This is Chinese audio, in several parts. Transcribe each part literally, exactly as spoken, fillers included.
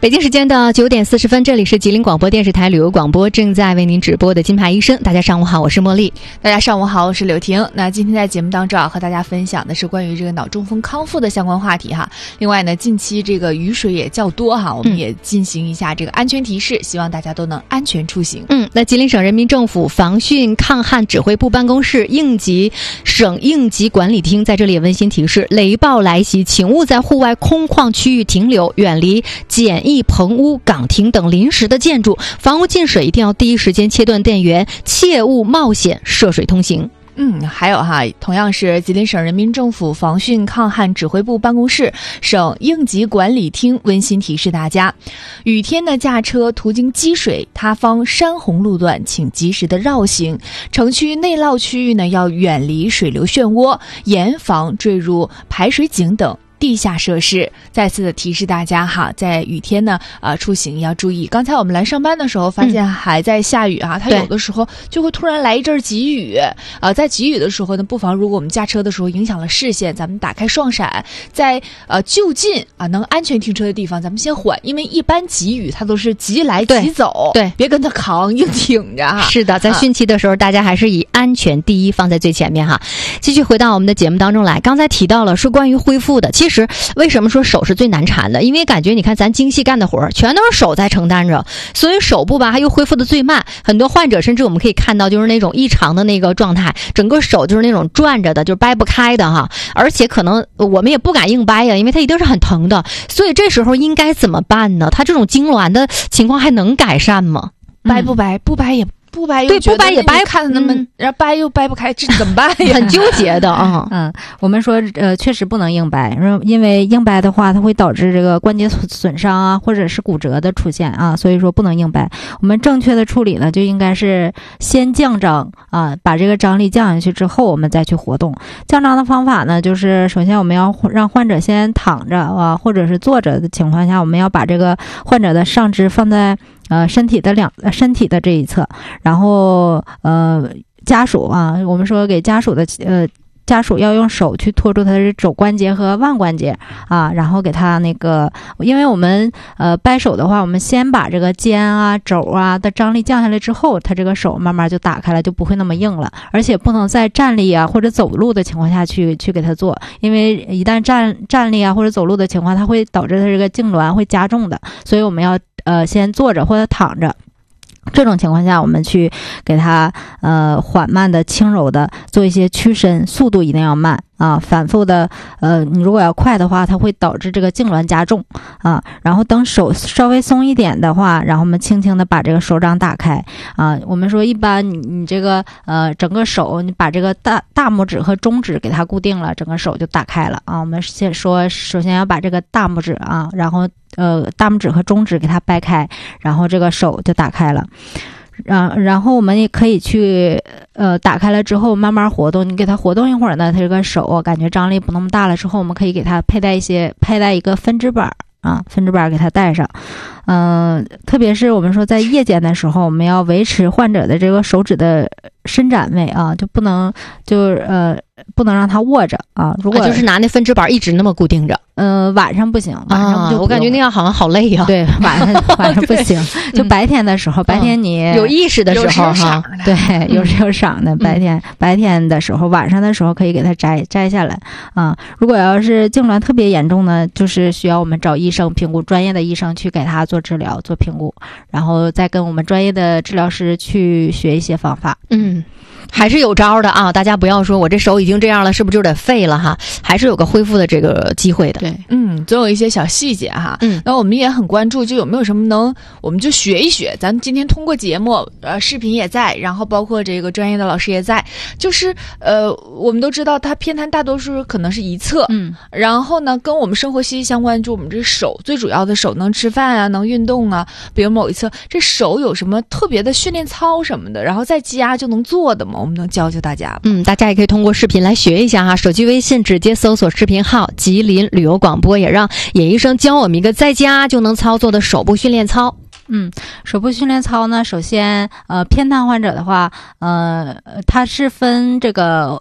北京时间的九点四十分，这里是吉林广播电视台旅游广播，正在为您直播的金牌医生。大家上午好，我是茉莉。 大家上午好，我是柳婷。那今天在节目当中啊，和大家分享的是关于这个脑中风康复的相关话题哈。另外呢，近期这个雨水也较多哈，我们也进行一下这个安全提示，希望大家都能安全出行。 嗯，那吉林省人民政府防汛抗旱指挥部办公室应急省应急管理厅在这里也温馨提示：雷暴来袭，请勿在户外空旷区域停留，远离简易棚屋、岗亭等临时的建筑，房屋进水一定要第一时间切断电源，切勿冒险涉水通行。 嗯，还有哈，同样是吉林省人民政府防汛抗旱指挥部办公室、省应急管理厅温馨提示大家：雨天呢，驾车途经积水、塌方、山洪路段，请及时的绕行；城区内涝区域呢，要远离水流漩涡，严防坠入排水井等地下设施。再次的提示大家哈，在雨天呢，呃，出行要注意。刚才我们来上班的时候，发现还在下雨哈，嗯、它有的时候就会突然来一阵急雨。呃，在急雨的时候呢，不妨如果我们驾车的时候影响了视线，咱们打开双闪，在呃就近啊、呃、能安全停车的地方，咱们先缓，因为一般急雨它都是急来急走， 对，对别跟它扛，硬挺着哈。 是的，在汛期的时候，啊、大家还是以安全第一放在最前面哈。继续回到我们的节目当中来，刚才提到了是关于恢复的，其实为什么说手是最难缠的？因为感觉你看咱精细干的活儿，全都是手在承担着，所以手部吧，它又恢复的最慢。很多患者甚至我们可以看到，就是那种异常的那个状态，整个手就是那种转着的，就是掰不开的哈。而且可能我们也不敢硬掰呀，因为它一定是很疼的。所以这时候应该怎么办呢？它这种痉挛的情况还能改善吗？ 掰不掰？不掰也。不掰对，不掰也掰， 看那么，然后掰又掰不开，这怎么办呀？ 很纠结的啊。 嗯，我们说呃，确实不能硬掰，因为硬掰的话，它会导致这个关节损伤啊，或者是骨折的出现啊，所以说不能硬掰。我们正确的处理呢，就应该是先降张啊，把这个张力降下去之后，我们再去活动。降张的方法呢，就是首先我们要让患者先躺着啊，或者是坐着的情况下，我们要把这个患者的上肢放在呃身体的两身体的这一侧。然后呃，家属啊，我们说给家属的呃家属要用手去托住他的肘关节和腕关节啊，然后给他那个，因为我们呃掰手的话，我们先把这个肩啊、肘啊的张力降下来之后，他这个手慢慢就打开了，就不会那么硬了。而且不能在站立啊或者走路的情况下去去给他做，因为一旦站站立啊或者走路的情况，它会导致他这个痉挛会加重的。所以我们要呃先坐着或者躺着。这种情况下，我们去给他呃缓慢的、轻柔的做一些屈伸，速度一定要慢啊，反复的呃，你如果要快的话，它会导致这个痉挛加重啊。然后等手稍微松一点的话，然后我们轻轻的把这个手掌打开啊。我们说一般你你这个呃整个手，你把这个大大拇指和中指给它固定了，整个手就打开了啊。我们先说，首先要把这个大拇指啊，然后呃大拇指和中指给它掰开，然后这个手就打开了。然然后我们也可以去呃打开了之后慢慢活动，你给它活动一会儿呢，它这个手感觉张力不那么大了之后，我们可以给它佩戴一些佩戴一个分支板啊，分支板给它戴上。嗯、呃，特别是我们说在夜间的时候，我们要维持患者的这个手指的伸展位啊，就不能就呃不能让它握着啊。如果、 啊、就是拿那分支板一直那么固定着。 呃，晚上不行，晚上就、 啊、我感觉那样好像好累呀、啊。 对，晚上晚上不行，就白天的时候，白天你、 嗯、有意识的时候哈， 对，有时有赏的。白天、嗯、白天的时候，晚上的时候可以给它摘摘下来啊。如果要是痉挛特别严重呢，就是需要我们找医生评估，专业的医生去给他做治疗、做评估，然后再跟我们专业的治疗师去学一些方法。 嗯。还是有招的啊！大家不要说我这手已经这样了，是不是就得废了哈？还是有个恢复的这个机会的。 对，嗯，总有一些小细节哈。嗯，那我们也很关注，就有没有什么能，我们就学一学。咱今天通过节目，呃，视频也在，然后包括这个专业的老师也在，就是呃，我们都知道它偏瘫大多数可能是一侧，嗯，然后呢，跟我们生活息息相关，就我们这手最主要的手能吃饭啊，能运动啊，比如某一侧，这手有什么特别的训练操什么的，然后在家就能做的吗？我们能教教大家。 嗯，大家也可以通过视频来学一下哈，手机微信直接搜索视频号吉林旅游广播，也让尹医生教我们一个在家就能操作的手部训练操。 嗯，手部训练操呢，首先呃偏瘫患者的话，呃它是分这个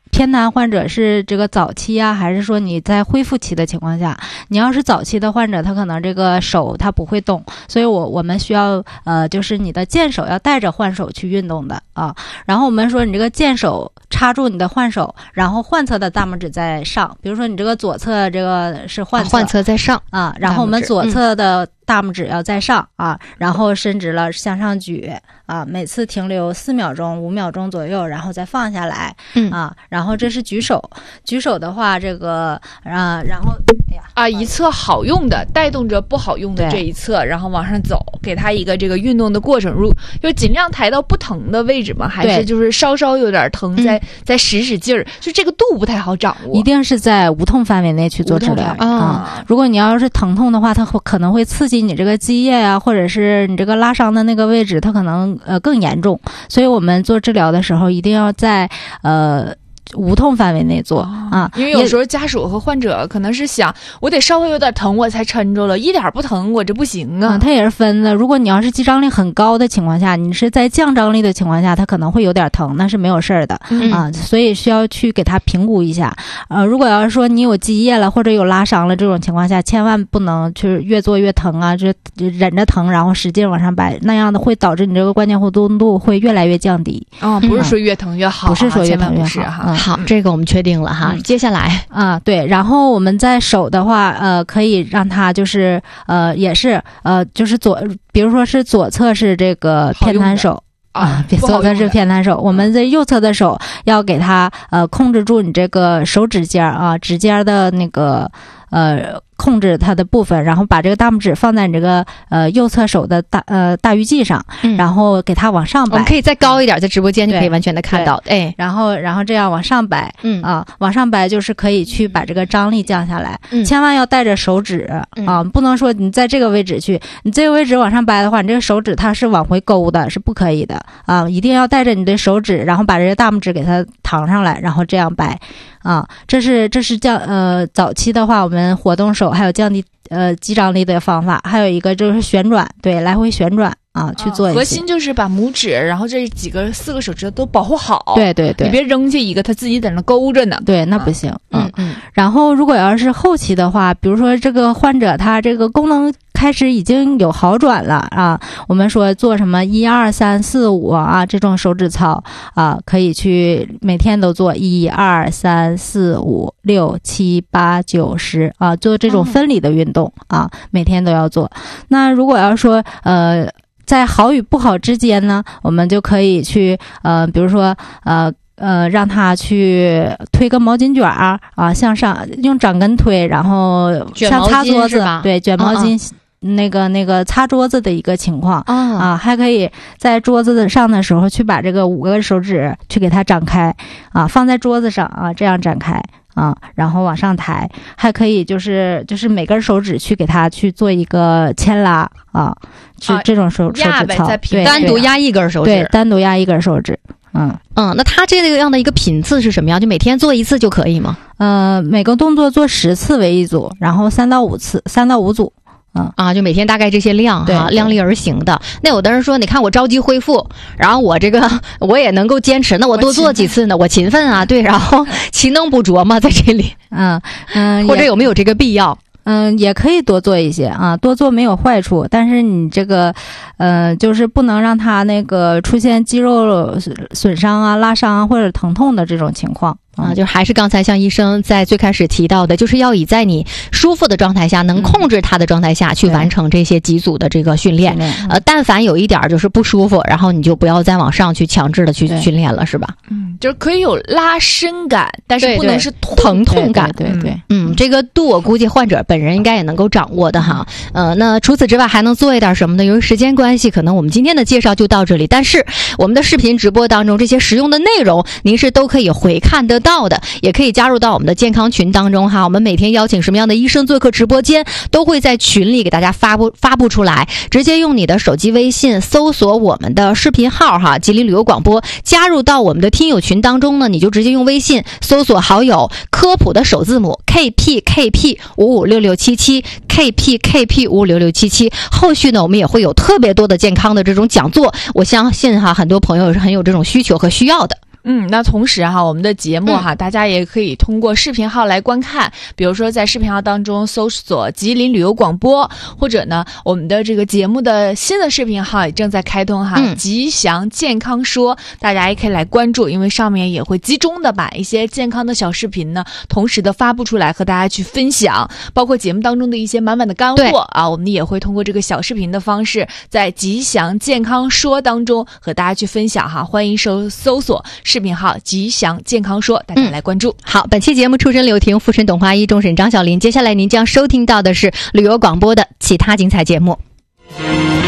偏瘫患者是这个早期啊，还是说你在恢复期的情况下？你要是早期的患者，他可能这个手他不会动，所以我我们需要呃，就是你的健手要带着换手去运动的啊。然后我们说你这个健手插住你的换手，然后患侧的大拇指在上，比如说你这个左侧这个是患侧， 啊、患侧在上啊，然后我们左侧的大拇指要在上、嗯、啊，然后伸直了向上举啊，每次停留四秒钟、五秒钟左右，然后再放下来， 嗯啊，然后这是举手，举手的话，这个啊，然后哎呀啊，一侧好用的带动着不好用的这一侧，然后往上走，给它一个这个运动的过程，如就尽量抬到不疼的位置嘛，还是就是稍稍有点疼，再、嗯、再使使劲儿，就这个度不太好掌握， 一定是在无痛范围内去做治疗啊、嗯。如果你要是疼痛的话，它可能会刺激你这个积液啊，或者是你这个拉伤的那个位置，它可能呃更严重，所以我们做治疗的时候一定要在呃。无痛范围内做、哦、啊， 因为有时候家属和患者可能是想，我得稍微有点疼我才抻着了，一点不疼我这不行啊。 啊它也是分的，如果你要是肌张力很高的情况下，你是在降张力的情况下，它可能会有点疼，那是没有事儿的、嗯、啊，所以需要去给它评估一下。呃，如果要是说你有积液了或者有拉伤了这种情况下，千万不能去越做越疼啊，就忍着疼然后使劲往上摆，那样的会导致你这个关节活动度会越来越降低。 哦，不是说越疼越好、啊嗯， 不是说越疼越好哈。 嗯好，这个我们确定了哈。嗯、接下来啊，对，然后我们在手的话，呃，可以让它就是呃，也是呃，就是左，比如说是左侧是这个偏瘫手啊，别左侧是偏瘫手，我们在右侧的手要给它呃控制住你这个手指尖啊，指尖的那个呃。控制它的部分，然后把这个大拇指放在你这个呃右侧手的大呃大鱼际上、嗯，然后给它往上摆。 我们可以再高一点，在直播间就可以完全的看到。哎， 然后然后这样往上摆，嗯啊，往上摆就是可以去把这个张力降下来。嗯、千万要带着手指、嗯、啊，不能说你在这个位置去，你这个位置往上摆的话，你这个手指它是往回勾的，是不可以的啊，一定要带着你的手指，然后把这个大拇指给它躺上来，然后这样摆。啊，这是这是降呃早期的话，我们活动手还有降低呃肌张力的方法，还有一个就是旋转，对，来回旋转啊去做一些。 核心就是把拇指，然后这几个四个手指头都保护好。 对对对， 你别扔下一个，它自己在那勾着呢。 对，那不行。 嗯嗯。 然后如果要是后期的话，比如说这个患者他这个功能开始已经有好转了啊，我们说做什么一二三四五啊这种手指操啊，可以去每天都做一二三四五六七八九十啊，做这种分离的运动、嗯、啊，每天都要做。那如果要说呃在好与不好之间呢，我们就可以去呃比如说呃呃，让他去推个毛巾卷儿啊，向上用掌根推，然后像擦桌子，对，卷毛巾。嗯嗯那个那个擦桌子的一个情况、哦、啊，还可以在桌子上的时候去把这个五个手指去给它展开啊，放在桌子上啊，这样展开啊，然后往上抬，还可以就是就是每根手指去给它去做一个牵拉啊，是这种手、啊、手指操，对， 单独压一根手指， 对，单独压一根手指。嗯嗯，那它这个样的一个频次是什么样？就每天做一次就可以吗？ 呃，每个动作做十次为一组，然后三到五次，三到五组。 嗯啊，就每天大概这些量哈，量力而行的。那有的人说，你看我着急恢复，然后我这个我也能够坚持，那我多做几次呢？我勤奋啊，对，然后勤能补拙嘛，在这里， 嗯嗯， 或者有没有这个必要？ 嗯，也可以多做一些啊，多做没有坏处，但是你这个，呃，就是不能让它那个出现肌肉损伤啊、拉伤啊或者疼痛的这种情况。 啊，就还是刚才像医生在最开始提到的，就是要以在你舒服的状态下，能控制它的状态下、嗯、去完成这些几组的这个训练。呃，但凡有一点就是不舒服，然后你就不要再往上去强制的去训练了，是吧？ 嗯，就是可以有拉伸感，但是不能是疼痛感。 对 对, 对, 对， 嗯，这个度我估计患者本人应该也能够掌握的哈。呃，那除此之外还能做一点什么呢？由于时间关系，可能我们今天的介绍就到这里。但是我们的视频直播当中这些实用的内容，您是都可以回看得到的，也可以加入到我们的健康群当中哈。我们每天邀请什么样的医生做客直播间，都会在群里给大家发布发布出来。直接用你的手机微信搜索我们的视频号哈，吉林旅游广播，加入到我们的听友群当中呢，你就直接用微信搜索好友科普的首字母 K P K P 五五六六七七 K P K P 五五六六七七。后续呢，我们也会有特别多的健康的这种讲座，我相信哈，很多朋友是很有这种需求和需要的。 嗯，那同时哈，我们的节目哈，嗯、大家也可以通过视频号来观看，比如说在视频号当中搜索吉林旅游广播，或者呢，我们的这个节目的新的视频号也正在开通哈，嗯、吉祥健康说，大家也可以来关注，因为上面也会集中的把一些健康的小视频呢，同时的发布出来和大家去分享，包括节目当中的一些满满的干货啊，我们也会通过这个小视频的方式，在吉祥健康说当中和大家去分享哈，欢迎搜搜索视频号吉祥健康说，大家来关注。 嗯、好，本期节目出身柳婷，附身董华一，终审张小林。接下来您将收听到的是旅游广播的其他精彩节目。